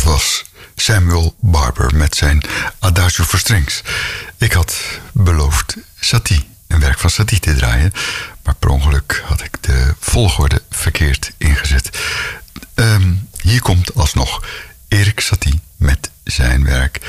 was Samuel Barber met zijn Adagio for Strings. Ik had beloofd Satie, een werk van Satie te draaien, maar per ongeluk had ik de volgorde verkeerd ingezet. Hier komt alsnog Erik Satie met zijn werk